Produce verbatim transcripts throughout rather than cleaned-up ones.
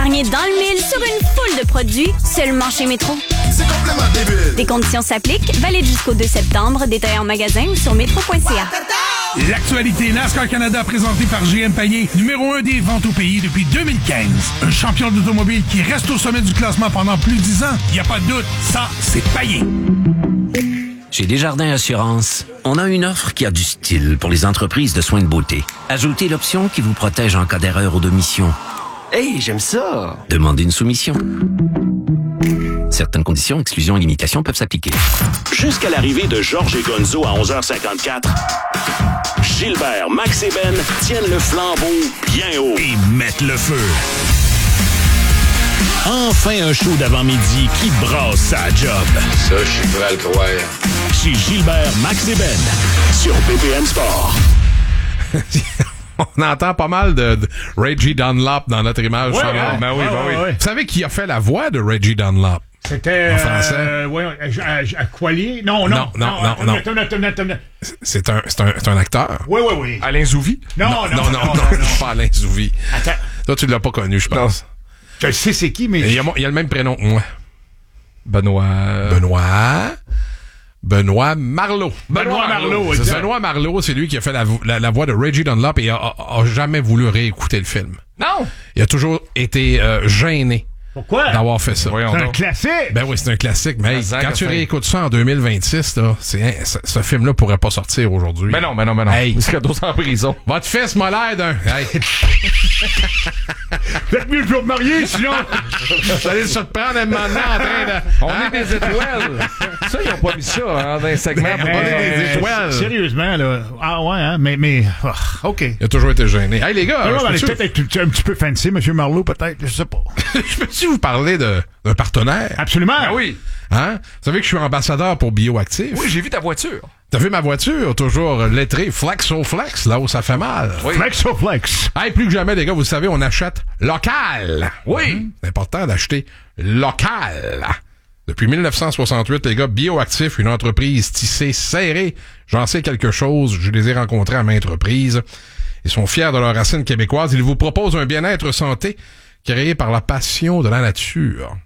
épargner dans le mille sur une foule de produits seulement chez Métro. C'est complètement débile. Des conditions s'appliquent, valide jusqu'au deux septembre, détail en magasin ou sur métro point c a. L'actualité NASCAR Canada présentée par J M Payet, numéro un des ventes au pays depuis deux mille quinze. Un champion d'automobile qui reste au sommet du classement pendant plus de dix ans. Il n'y a pas de doute, ça, c'est Payet. Chez Desjardins Assurance, on a une offre qui a du style pour les entreprises de soins de beauté. Ajoutez l'option qui vous protège en cas d'erreur ou d'omission. Hey, j'aime ça! Demandez une soumission. Certaines conditions, exclusions et limitations peuvent s'appliquer. Jusqu'à l'arrivée de Georges et Gonzo à onze heures cinquante-quatre, Gilbert, Max et Ben tiennent le flambeau bien haut. Et mettent le feu. Enfin un show d'avant-midi qui brasse sa job. Ça, je suis prêt à le croire. Chez Gilbert, Max et Ben, sur B P M Sport. On entend pas mal de, de Reggie Dunlop dans notre image. Ouais, ça, ouais, ben oui, ouais, ben oui. ouais, ouais. Vous savez qui a fait la voix de Reggie Dunlop? C'était... En français? Euh, ouais, à, à, à Qualier? Non, non. Non, non, non, non. Attends, attends, attends, attends. C'est un, c'est un, c'est un acteur. Oui, oui, oui. Alain Zouvi? Non, Non, non, non, non, non, non, non, non. pas Alain Zouvi. Attends. Toi, tu l'as pas connu, je pense. Je sais c'est qui, mais... Il y a, il y a le même prénom que moi. Benoît... Benoît... Benoît Marleau. Benoît Marleau, c'est c'est ça. Benoît Marleau, c'est lui qui a fait la, la, la voix de Reggie Dunlop et a, a, a jamais voulu réécouter le film. Non! Il a toujours été euh, gêné. Pourquoi? D'avoir fait ça. C'est un classique! Ben oui, c'est un classique, mais hey, Zach quand a tu fait. réécoutes ça en deux mille vingt-six, là, c'est, ce, ce film-là pourrait pas sortir aujourd'hui. Ben non, ben non, ben non. Hey. Il serait d'autant en prison. Votre fils m'a l'air d'un... Hey. Faites mieux que je vais me marier, sinon... Vous allez se prendre un moment donné en train de... On Hein? est des étoiles. Ça, ils ont pas mis ça hein, dans un segment. Mais- pour mais- donner des des étoiles. Sérieusement, là. Ah ouais, hein, mais... mais oh, OK. Il a toujours été gêné. Hey, les gars, Alors, je on allait peux-tu- peut-être être un petit peu fancy, M. Marleau, peut-être, je sais pas. je peux-tu vous parler de, d'un partenaire? Absolument. Ah oui. Hein? Vous savez que je suis ambassadeur pour Bioactif? Oui, j'ai vu ta voiture. T'as vu ma voiture? Toujours lettrée Flexo Flex, là où ça fait mal. Oui. Flexo flex. Hey, plus que jamais, les gars, vous savez, on achète local. Oui. C'est important d'acheter local. Depuis dix-neuf cent soixante-huit, les gars, Bioactif, une entreprise tissée, serrée. J'en sais quelque chose. Je les ai rencontrés à maintes reprises. Ils sont fiers de leurs racines québécoises. Ils vous proposent un bien-être santé créé par la passion de la nature.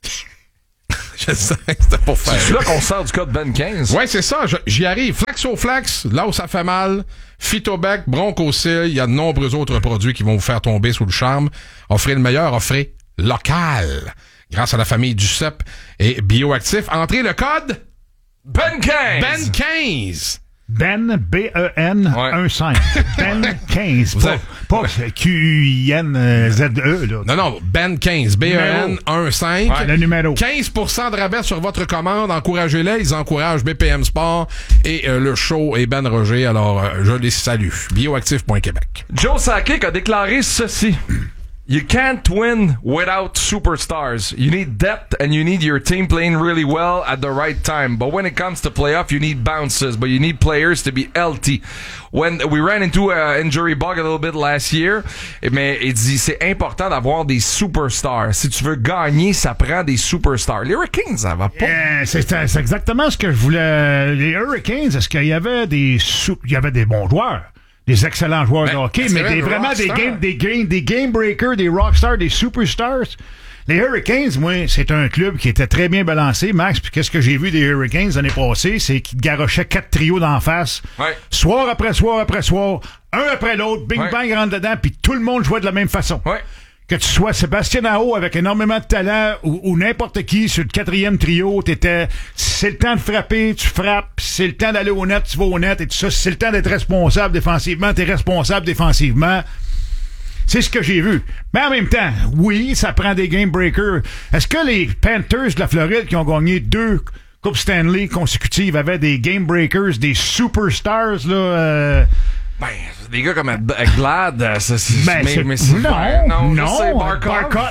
Je sais que c'était pour faire. C'est là qu'on sort du code Ben quinze. Ouais, c'est ça. je- J'y arrive. Flexoflex, là où ça fait mal. Phytobec, Bronchocil. Il y a de nombreux autres produits qui vont vous faire tomber sous le charme. Offrez le meilleur, offrez local. Grâce à la famille Duceppe et Bioactif. Entrez le code Ben quinze. Ben quinze. Ben, B E N, Ouais. un cinq. Ben quinze. Vous Pas, avez- pas Q U I N Z E, là. Non, non, Ben quinze. B E N un cinq. Ouais, le numéro. quinze pour cent de rabais sur votre commande. Encouragez-les. Ils encouragent B P M Sport et euh, le show et Ben Roger. Alors, euh, je les salue. Bioactif point Québec. Joe Sakic a déclaré ceci. You can't win without superstars. You need depth and you need your team playing really well at the right time. But when it comes to playoff, you need bounces, but you need players to be healthy. When we ran into an injury bug a little bit last year, mais il dit c'est important d'avoir des superstars. Si tu veux gagner, ça prend des superstars. Les Hurricanes, ça va pas. Euh, c'est, c'est exactement ce que je voulais. Les Hurricanes, est-ce qu'il y avait des sou- il y avait des bons joueurs? Des excellents joueurs Ben, de hockey, c'est mais vrai, des, des vraiment des rockstars. game, des game, des game breakers, des rockstars, des superstars. Les Hurricanes, moi, c'est un club qui était très bien balancé, Max. Puis qu'est-ce que j'ai vu des Hurricanes l'année passée, c'est qu'ils garochaient quatre trios d'en face, Ouais. soir après soir après soir, un après l'autre, bing Ouais. bang rentre dedans, puis tout le monde jouait de la même façon. Ouais. Que tu sois Sébastien Aho avec énormément de talent ou, ou n'importe qui sur le quatrième trio, t'étais, c'est le temps de frapper, tu frappes, c'est le temps d'aller au net, tu vas au net et tout ça, c'est le temps d'être responsable défensivement, t'es responsable défensivement. C'est ce que j'ai vu. Mais en même temps, oui, ça prend des game breakers. Est-ce que les Panthers de la Floride qui ont gagné deux Coupes Stanley consécutives avaient des game breakers, des superstars, là, euh, Ben, des gars comme Ad- Glad, euh, ça, c'est, ben, mais, c'est- mais c'est non, ouais, non, je non, sais, Barkov. Barkov.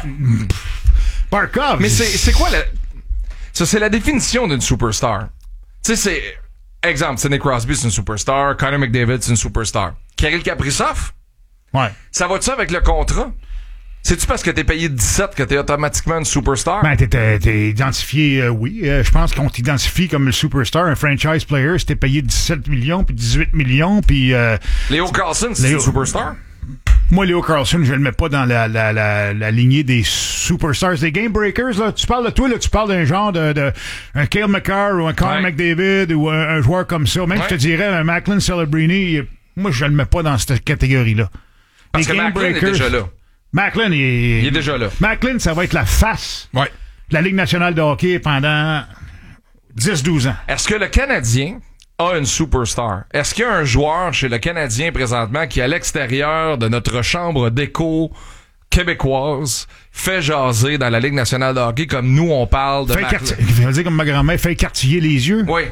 Barkov. Mais c'est, c'est quoi le... Ça, c'est la définition d'une superstar. Tu sais, c'est... Exemple, Sidney Crosby, c'est une superstar. Connor McDavid, c'est une superstar. Kirill Kaprizov, Ouais. ça va-tu avec le contrat? C'est-tu parce que t'es payé dix-sept que t'es automatiquement une superstar? Ben, t'es, t'es, t'es identifié, euh, oui. Euh, je pense qu'on t'identifie comme le superstar, un franchise player, si t'es payé dix-sept millions, puis dix-huit millions, puis... Euh, Léo Carlson, c'est Léo- une superstar? Moi, Leo Carlson, je le mets pas dans la, la, la, la lignée des superstars, des game breakers. Là. Tu parles de toi, là, tu parles d'un genre de, de un Cale Makar ou un Connor Ouais. McDavid ou un, un joueur comme ça. Même Ouais. je te dirais un Macklin Celebrini, moi, je le mets pas dans cette catégorie-là. Parce Les que game Macklin est breakers, déjà là. Macklin, il est, Il est déjà là. Macklin, ça va être la face Ouais. de la Ligue nationale de hockey pendant dix douze ans. Est-ce que le Canadien a une superstar? Est-ce qu'il y a un joueur chez le Canadien présentement qui, à l'extérieur de notre chambre d'écho québécoise, fait jaser dans la Ligue nationale de hockey comme nous, on parle de Fait Macklin? écarti- je vais dire comme ma grand-mère, fait écartiller les yeux. Oui.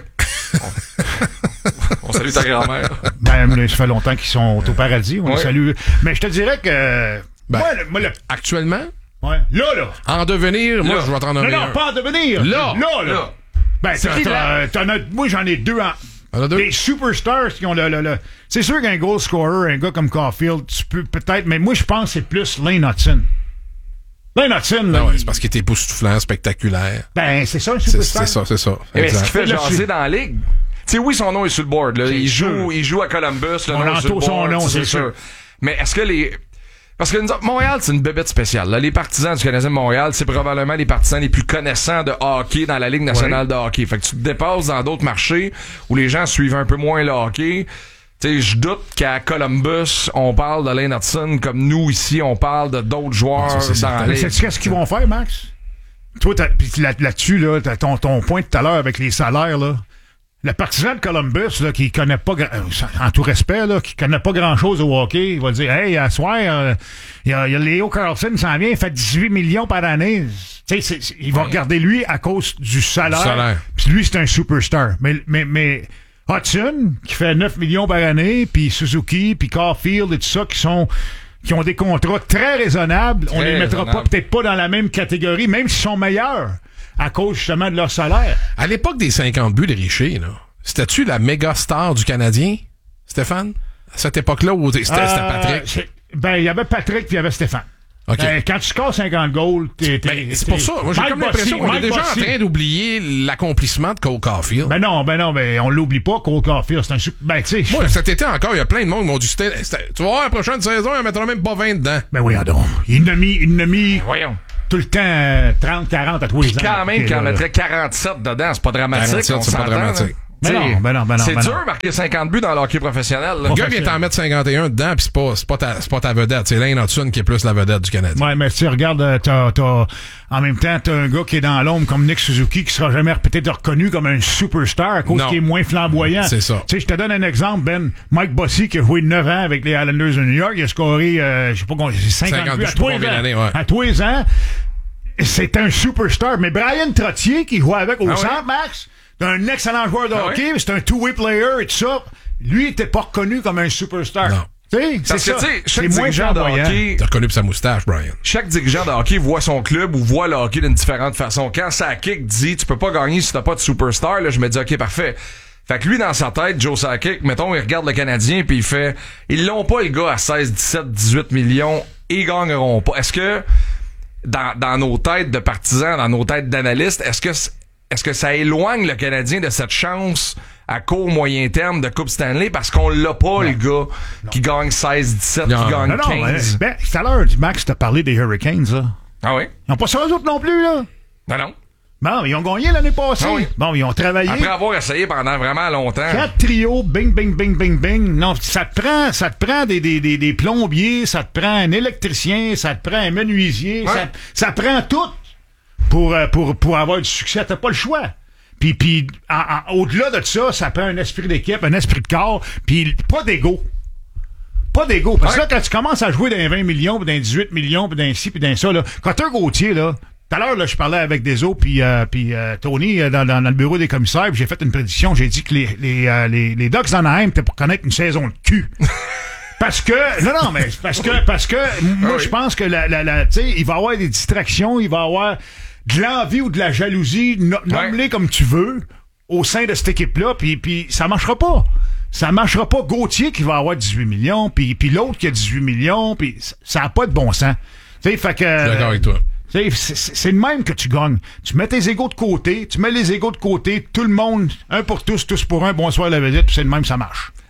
On salue ta grand-mère. Ben, là, ça fait longtemps qu'ils sont au paradis. On les Ouais. salue. Mais je te dirais que... Ben, moi, le, moi, le- Actuellement, ouais. Là, là. en devenir, moi, Là. je vais t'en Non, nommer non, un. pas en devenir. Là. Là, là. Là. Ben, C'est t'as, qui, t'as, là? t'en as- moi, j'en ai deux en... On a deux? Des superstars qui ont le... le, le- C'est sûr qu'un goal scorer, un gars comme Caulfield, tu peux peut-être... Mais moi, je pense que c'est plus Lane Hudson. Lane Hudson, là, Ben ouais, il- c'est parce qu'il était époustouflant, spectaculaire. ben, c'est ça, un C'est superstar. c'est ça, c'est ça. Eh bien, est-ce qu'il fait Là, jaser c'est- dans la Ligue? Tu sais, oui, son nom est sur le board. Là. Il, sûr. joue, il joue à Columbus. Le On nom est sur le entoure son board, nom, c'est c'est sûr. Mais est-ce que les... Parce que nous autres, Montréal, c'est une bébête spéciale. Là. Les partisans du Canadien de Montréal, c'est probablement les partisans les plus connaissants de hockey dans la Ligue nationale de hockey. Fait que tu te dépasses dans d'autres marchés où les gens suivent un peu moins le hockey. Tu sais, je doute qu'à Columbus, on parle de Lane Hudson comme nous, ici, on parle de d'autres joueurs Ça, c'est dans la certain. Mais Ligue. sais-tu qu'est-ce qu'ils vont faire, Max? Toi, t'as- pis là, là-dessus, là, t'as ton, ton point de tout à l'heure avec les salaires, là. Le partisan de Columbus, là, qui connaît pas, gra- euh, en tout respect, là, qui connaît pas grand-chose au hockey, il va dire, hey, à soir, euh, il y, a, il y a Leo Carlson qui s'en vient, il fait dix-huit millions par année. Tu sais, c'est- c'est- il va regarder lui à cause du salaire. Du salaire. Puis lui, c'est un superstar. Mais, mais, mais Hudson, qui fait neuf millions par année, puis Suzuki, puis Caulfield et tout ça, qui sont qui ont des contrats très raisonnables, on Très les mettra pas raisonnables. peut-être pas dans la même catégorie, même s'ils sont meilleurs, à cause justement de leur salaire. À l'époque des cinquante buts de Richer, là, c'était-tu la méga star du Canadien, Stéphane? À cette époque-là, où c'était c'était Euh, Patrick? c'est- Ben, il y avait Patrick puis il y avait Stéphane. OK. Ben, quand tu scores cinquante goals, t'es... t'es- Ben, c'est t'es- pour ça. Moi, j'ai Mike comme l'impression Bossy, qu'on est Mike déjà Bossy. en train d'oublier l'accomplissement de Cole Caulfield. Ben non, ben non, ben on l'oublie pas, Cole Caulfield, c'est un super... Ben, tu sais... Moi, cet été encore, il y a plein de monde qui m'ont dit, c'était- c'était- tu vas voir, la prochaine saison, il en mettra même pas vingt dedans. Ben oui, donc. Il n'a mis, il n'a mis Voyons. tout le temps euh, trente, quarante à tous les ans. Quand même, Et quand on là, là. mettrait quarante-sept dedans, c'est pas dramatique. quarante-sept, on c'est pas s'entend, dramatique. là. Ben T'sais, non, ben non, ben non, C'est ben dur non. de marquer cinquante buts dans le hockey professionnel. là. Le gars facile. vient t'en mettre cinquante et un dedans, pis c'est pas, c'est pas ta, c'est pas ta vedette. C'est Lane Hudson qui est plus la vedette du Canadien. Ouais, mais tu regardes, euh, t'as, t'as, en même temps, t'as un gars qui est dans l'ombre comme Nick Suzuki qui sera jamais peut-être reconnu comme un superstar à cause Non. qu'il est moins flamboyant. C'est ça. Tu sais, je te donne un exemple, Ben. Mike Bossy qui a joué neuf ans avec les Islanders de New York, il a scoré, euh, je sais pas combien, cinquante, cinquante buts buts, à je sais pas tous les combien ans. d'années, ouais. À tous les ans. C'est un superstar. Mais Brian Trottier, qui jouait avec au Ah centre, oui? Max, c'est un excellent joueur de Ah hockey, c'est un two-way player et tout ça. Lui, il était pas reconnu comme un superstar. Non. Tu sais, c'est Parce que, ça. tu sais, chaque C'est moins dirigeant de flamboyant. hockey, T'es reconnu pour sa moustache, Brian. chaque dirigeant de hockey voit son club ou voit le hockey d'une différente façon. Quand Sakic dit tu peux pas gagner si t'as pas de superstar, là, je me dis ok, parfait. Fait que lui, dans sa tête, Joe Sakic, mettons, il regarde le Canadien puis il fait ils l'ont pas le gars à seize, dix-sept, dix-huit millions, ils gagneront pas. Est-ce que dans, dans nos têtes de partisans, dans nos têtes d'analystes, est-ce que est-ce que ça éloigne le Canadien de cette chance à court moyen terme de Coupe Stanley parce qu'on l'a pas, le gars qui gagne seize, dix-sept, Non. qui gagne Non, non, quinze. ben, tout à l'heure, Max t'a parlé des Hurricanes, là. Ah oui? Ils n'ont pas ça eux autres non plus, là. Non, non. Bon, ils ont gagné l'année passée. Ah oui. Bon, ils ont travaillé. Après avoir essayé pendant vraiment longtemps. Quatre trios, bing, bing, bing, bing, bing. Non, ça te prend, ça te prend des, des, des, des plombiers, ça te prend un électricien, ça te prend un menuisier, Ouais. ça, ça prend tout pour, euh, pour, pour avoir du succès. T'as pas le choix. Puis, puis en- en- au-delà de ça, ça prend un esprit d'équipe, un esprit de corps, puis pas d'ego. Pas d'ego. Parce que Ouais. là, quand tu commences à jouer dans les vingt millions, puis dans les dix-huit millions, puis dans ci, puis dans ça, là, Cotter Gauthier, là, tout à l'heure, là, je parlais avec Deso puis euh, puis euh, Tony euh, dans, dans, dans le bureau des commissaires, puis j'ai fait une prédiction. J'ai dit que les les euh, les, les Ducks d'Anaheim étaient pour connaître une saison de cul. Parce que non non mais parce que parce que moi oui. je pense que la la, la tu sais il va y avoir des distractions, il va y avoir de l'envie ou de la jalousie, no, nomme-les comme tu veux au sein de cette équipe là, puis puis ça marchera pas. Ça marchera pas. Gauthier qui va avoir dix-huit millions, puis puis l'autre qui a dix-huit millions, puis ça a pas de bon sens. Tu sais fait que Je suis d'accord avec toi. C'est, c'est, c'est le même que tu gagnes. Tu mets tes égos de côté, tu mets les égos de côté, tout le monde, un pour tous, tous pour un, bonsoir la vedette, puis c'est le même, ça marche.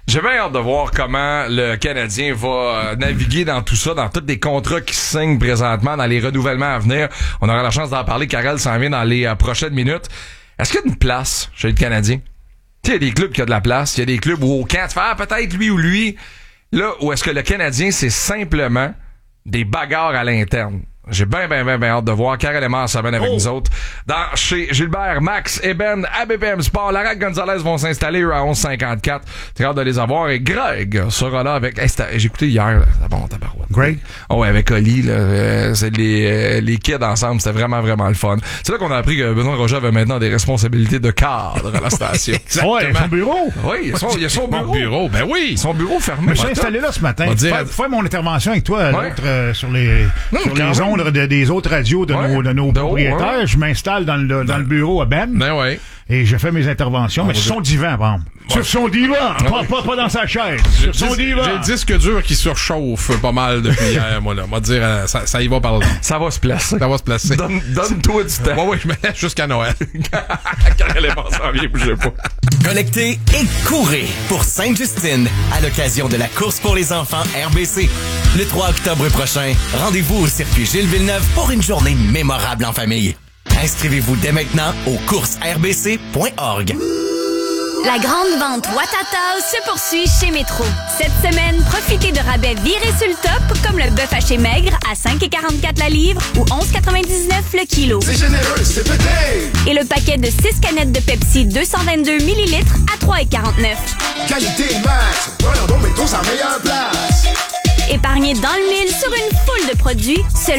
J'ai bien hâte de voir comment le Canadien va euh, naviguer dans tout ça, dans tous les contrats qui se signent présentement, dans les renouvellements à venir. On aura la chance d'en parler. Karel s'en vient dans les euh, prochaines minutes. Est-ce qu'il y a une place chez le Canadien? Tu sais, il y a des clubs qui ont de la place. Il y a des clubs où au camp, tu fais ah, peut-être lui ou lui. Là, où est-ce que le Canadien, c'est simplement des bagarres à l'interne? J'ai bien, bien, bien, bien hâte de voir. Karel Lemar s'amène avec oh. nous autres. Dans, chez Gilbert, Max et Ben, à B P M Sport, Larac Gonzalez vont s'installer eux, à onze cinquante-quatre. Très hâte de les avoir. Et Greg sera là avec... Hey, j'ai écouté hier, là. C'est bon, tabarouette. Greg? Oh, ouais, avec Oli, là. Euh, c'est les, euh, les kids ensemble. C'était vraiment, vraiment le fun. C'est là qu'on a appris que Benoît Roger avait maintenant des responsabilités de cadre à la station. Exactement. Ouais, son bureau. Oui, il y a son, il y a son bureau. bureau. Ben oui. Son bureau fermé. Je suis installé là ce matin. On Faire, à... faire mon intervention avec toi ouais. euh, sur les, non, sur les ondes de, des autres radios de ouais. nos, de nos de propriétaires. Ouais. Je m'installe dans le, dans le bureau à Ben. Ben ouais. Et je fais mes interventions, on mais sur son divan, par exemple. Ouais. Sur son divan, ouais. pas, pas, pas dans sa chaise. Sur son dis, divan. J'ai le disque dur qui surchauffe pas mal depuis hier, moi, là. Moi, dire, ça, ça y va par là. Ça va se placer. Ça va se placer. Donne, donne-toi du temps. Ouais, ouais, je me laisse jusqu'à Noël. Quand elle est passée en vie, bougez pas. Connectez et courez pour Sainte-Justine à l'occasion de la course pour les enfants R B C. Le trois octobre prochain, rendez-vous au circuit Gilles Villeneuve pour une journée mémorable en famille. Inscrivez-vous dès maintenant au courses r b c point org. La grande vente Ouattatao se poursuit chez Métro. Cette semaine, profitez de rabais virés sur le top, comme le bœuf haché maigre à cinq virgule quarante-quatre la livre ou onze virgule quatre-vingt-dix-neuf le kilo. C'est généreux, c'est pété! Et le paquet de six canettes de Pepsi deux cent vingt-deux millilitres à trois virgule quarante-neuf. Qualité max! Voilà donc Métro sa meilleure place! Épargnez dans le mille sur une foule de produits.